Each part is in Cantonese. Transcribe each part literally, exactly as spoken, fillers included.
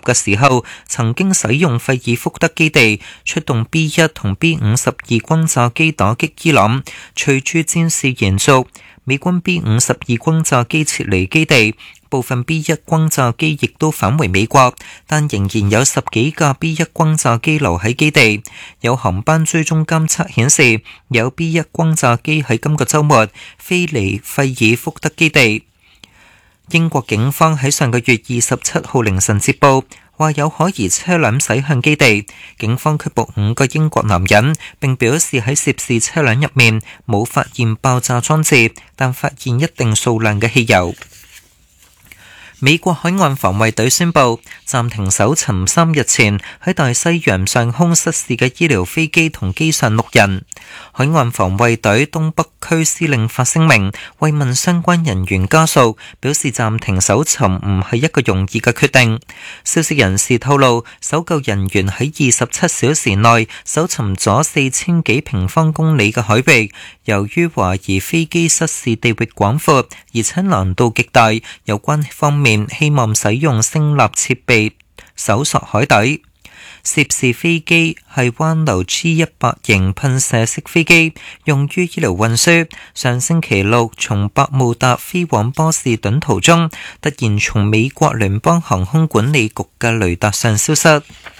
嘅時候，曾經使用費爾福德基地出動 B 一同 B 五十二轟炸機打擊伊朗。隨住戰事延續，美軍 B 五十二轟炸機撤離基地，部分 B 一轟炸機亦都返回美國，但仍然有十幾架 B 一轟炸機留喺基地。有航班追蹤監測顯示，有 B 一轟炸機喺今個週末飛離費爾福德基地。英國警方喺上個月二十七號凌晨接報，話有可疑車輛駛向基地，警方拘捕五個英國男人，並表示喺涉事車輛入面冇發現爆炸裝置，但發現一定數量嘅汽油。美國海岸防衛隊宣布暫停搜尋三日前喺大西洋上空失事嘅醫療飛機同機上六人。海岸防衛隊東北區司令發聲明，慰問相關人員家屬，表示暫停搜尋唔係一個容易嘅決定。消息人士透露，搜救人員喺二十七小時內搜尋咗四千幾平方公里嘅海域。由於懷疑飛機失事地域廣闊，而且難度極大，有關方面希望使用聲納設備搜索海底。涉事飛機係灣流 G 一百型噴射式飛機，用於醫療運輸。上星期六從百慕達飛往波士頓途中，突然從美國聯邦航空管理局嘅雷達上消失。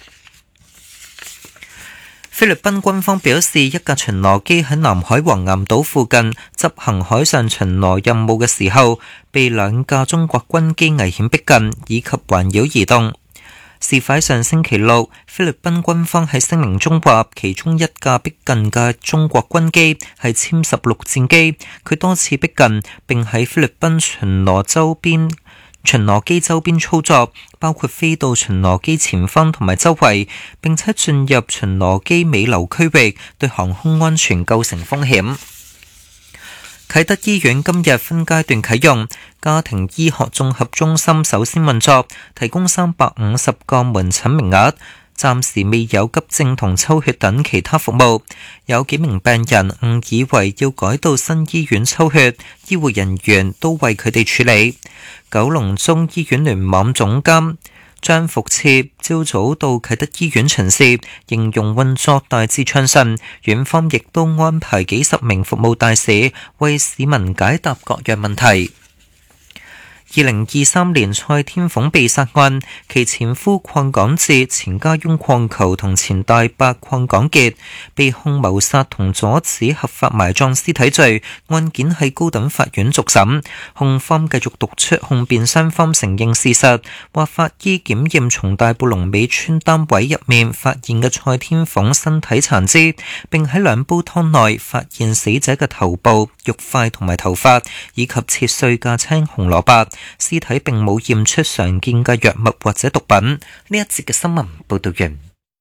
菲律賓軍方表示，一架巡邏機喺南海黃岩島附近執行海上巡邏任務嘅時候，被兩架中國軍機危險逼近，以及環繞移動。事發上星期六，菲律賓軍方喺聲明中話，其中一架逼近嘅中國軍機係殲十六戰機，佢多次逼近並喺菲律賓巡邏周邊巡邏機周邊操作，包括飛到巡邏機前方同埋周圍，並且進入巡邏機尾流區域，對航空安全構成風險。啟德醫院今日分階段啟用，家庭醫學綜合中心首先運作，提供三百五十個門診名額，暫時未有急症同抽血等其他服務。有幾名病人誤以為要改到新醫院抽血，醫護人員都為佢哋處理。九龍中醫院聯網總監張福徹朝早到啟德醫院巡視，形容運作大致暢順，院方亦都安排幾十名服務大使為市民解答各樣問題。二零二三年蔡天鳳被殺案，其前夫鄺港智、前家翁鄺球同前大伯鄺港傑被控謀殺同阻止合法埋葬屍體罪，案件喺高等法院續審。控方繼續讀出控辯雙方承認事實，話法醫檢驗從大埔龍尾村單位入面發現嘅蔡天鳳身體殘肢，並喺兩煲湯內發現死者嘅頭部、肉塊同埋頭髮，以及切碎嘅青紅蘿蔔。屍體並冇驗出常見嘅藥物或者毒品。呢一節嘅新聞報道完。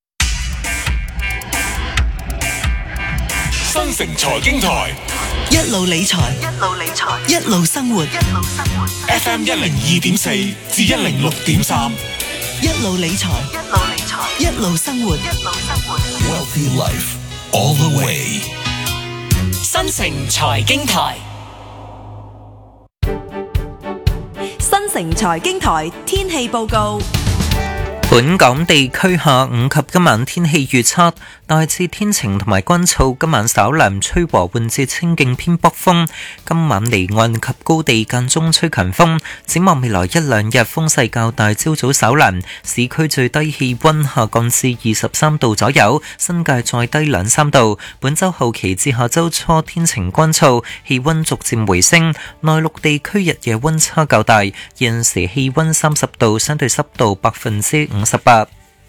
新城財經台一路理財，一路理財，一路生活，一路生活。 F M 一零二點四至一零六點三， 一路理財，一路理財，一路生活，一路生活。 Wealthy life all the way。 新城財經台。 新城財經台天氣報告。 本港地區下午及今晚天氣預測，大致天晴同埋乾燥，今晚稍涼，吹和緩至清勁偏北風。今晚離岸及高地間中吹強風。展望未來一兩日風勢較大，朝早稍涼，市區最低氣溫下降至二十三度左右，新界再低兩三度。本週後期至下週初天晴乾燥，氣溫逐漸回升。內陸地區日夜溫差較大，現時氣溫三十度，相對濕度百分之五十八。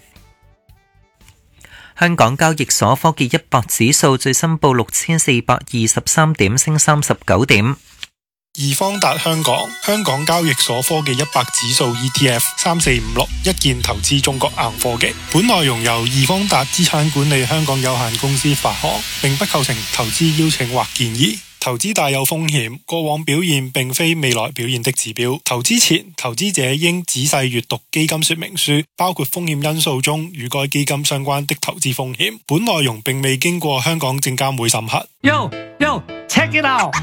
香港交易所科技一百指數最新報六千四百二十三點，升三十九點。 易方達香港香港交易所科技一百指數 E T F 三四五六一鍵投資中國硬科技。本內容由易方達資產管理香港有限公司發行，並不構成投資邀請或建議。投資大有風險，過往表現並非未來表現的指標。投資前，投資者應仔細閱讀基金說明書，包括風險因素中與該基金相關的投資風險。本內容並未經過香港證監會審核。 Yo, yo, check it out!